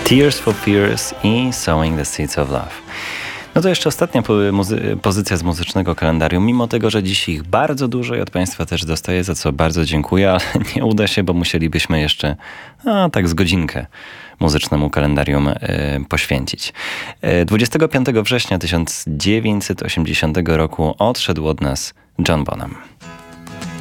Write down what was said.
Tears for Fears i Sowing the Seeds of Love. No to jeszcze ostatnia pozycja z muzycznego kalendarium. Mimo tego, że dziś ich bardzo dużo i od Państwa też dostaję, za co bardzo dziękuję, ale nie uda się, bo musielibyśmy jeszcze tak z godzinkę muzycznemu kalendarium poświęcić. 25 września 1980 roku odszedł od nas John Bonham.